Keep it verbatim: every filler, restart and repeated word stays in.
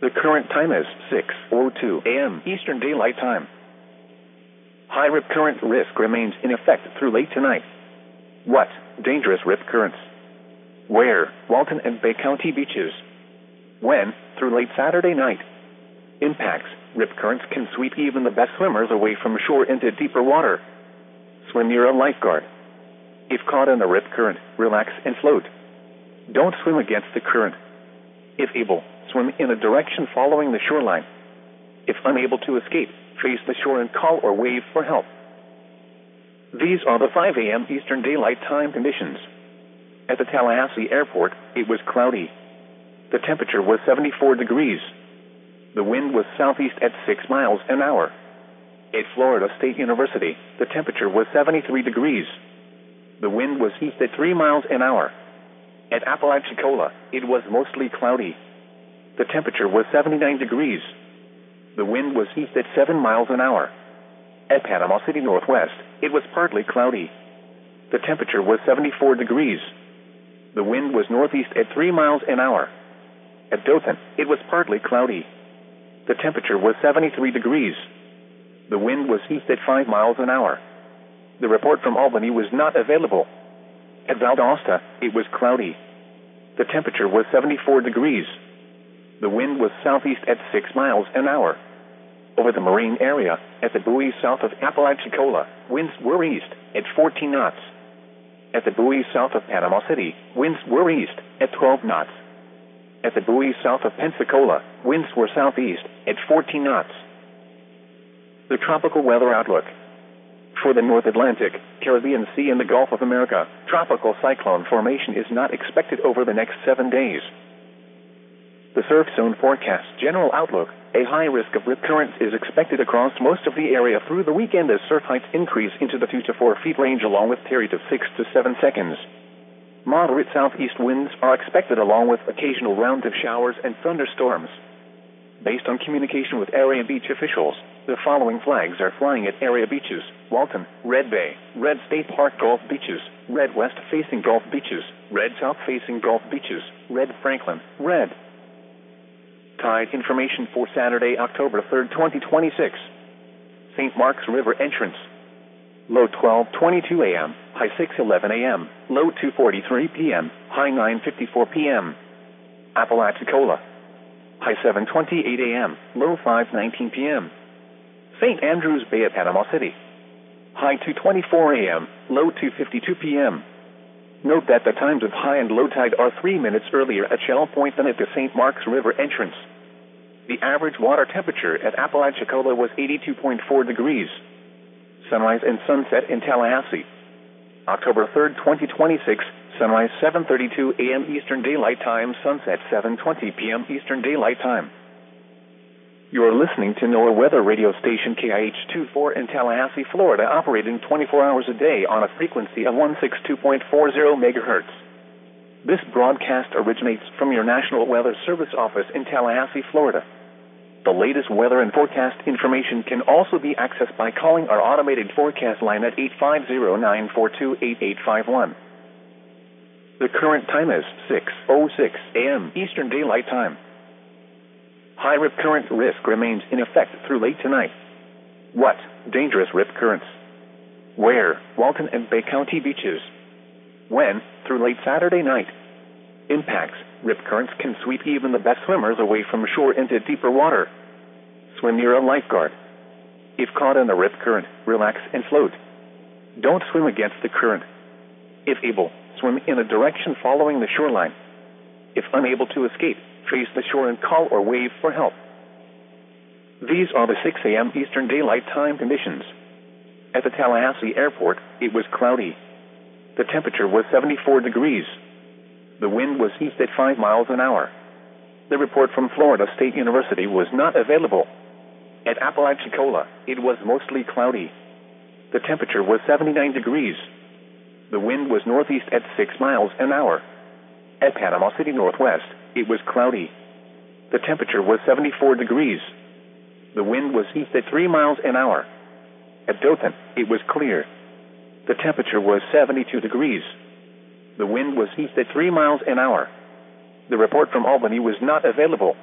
The current time is six oh two a m Eastern Daylight Time. High rip current risk remains in effect through late tonight. What? Dangerous rip currents. Where? Walton and Bay County beaches. When? Through late Saturday night. Impacts. Rip currents can sweep even the best swimmers away from shore into deeper water. Swim near a lifeguard. If caught in a rip current, relax and float. Don't swim against the current. If able, swim in a direction following the shoreline. If unable to escape, face the shore and call or wave for help. These are the five a m Eastern Daylight Time conditions. At the Tallahassee Airport, it was cloudy. The temperature was seventy-four degrees. The wind was southeast at six miles an hour. At Florida State University, the temperature was seventy-three degrees. The wind was east at three miles an hour. At Apalachicola, it was mostly cloudy. The temperature was seventy-nine degrees. The wind was east at seven miles an hour. At Panama City Northwest, it was partly cloudy. The temperature was seventy-four degrees. The wind was northeast at three miles an hour. At Dothan, it was partly cloudy. The temperature was seventy-three degrees. The wind was east at five miles an hour. The report from Albany was not available. At Valdosta, it was cloudy. The temperature was seventy-four degrees. The wind was southeast at six miles an hour. Over the marine area, at the buoy south of Apalachicola, winds were east at fourteen knots. At the buoy south of Panama City, winds were east at twelve knots. At the buoy south of Pensacola, winds were southeast at fourteen knots. The tropical weather outlook. For the North Atlantic, Caribbean Sea and the Gulf of America, tropical cyclone formation is not expected over the next seven days. The surf zone forecast general outlook. A high risk of rip currents is expected across most of the area through the weekend as surf heights increase into the two to four feet range along with periods of six to seven seconds. Moderate southeast winds are expected along with occasional rounds of showers and thunderstorms. Based on communication with area beach officials, the following flags are flying at area beaches: Walton, Red Bay, Red State Park Gulf Beaches, Red West facing Gulf Beaches, Red South facing Gulf Beaches, Red Franklin, Red. Tide information for Saturday, October third, twenty twenty-six. Saint Mark's River entrance. Low twelve twenty-two a m, high six eleven a m, low two forty-three p m, high nine fifty-four p m Apalachicola. High seven twenty-eight a m, low five nineteen p m Saint Andrews Bay at Panama City. High two twenty-four a m, low two fifty-two p m Note that the times of high and low tide are three minutes earlier at Shell Point than at the Saint Mark's River entrance. The average water temperature at Apalachicola was eighty-two point four degrees. Sunrise and sunset in Tallahassee. October third, twenty twenty-six, sunrise seven thirty-two a m Eastern Daylight Time, sunset seven twenty p m Eastern Daylight Time. You're listening to NOAA Weather Radio Station K I H twenty-four in Tallahassee, Florida, operating twenty-four hours a day on a frequency of one sixty-two point four zero megahertz. This broadcast originates from your National Weather Service office in Tallahassee, Florida. The latest weather and forecast information can also be accessed by calling our automated forecast line at eight five zero, nine four two, eight eight five one. The current time is six oh six a m Eastern Daylight Time. High rip current risk remains in effect through late tonight. What? Dangerous rip currents. Where? Walton and Bay County beaches. When? Through late Saturday night. Impacts. Rip currents can sweep even the best swimmers away from shore into deeper water. Swim near a lifeguard. If caught in a rip current, relax and float. Don't swim against the current. If able, swim in a direction following the shoreline. If unable to escape, face the shore and call or wave for help. These are the six a m Eastern Daylight Time conditions. At the Tallahassee Airport, it was cloudy. The temperature was seventy-four degrees. The wind was east at five miles an hour. The report from Florida State University was not available. At Apalachicola, it was mostly cloudy. The temperature was seventy-nine degrees. The wind was northeast at six miles an hour. At Panama City Northwest, it was cloudy. The temperature was seventy-four degrees. The wind was east at three miles an hour. At Dothan, it was clear. The temperature was seventy-two degrees. The wind was east at three miles an hour. The report from Albany was not available.